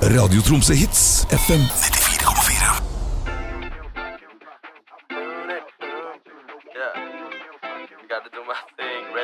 Radio Tromsø Hits FM 94,4. Yeah, gotta do my thing, ready?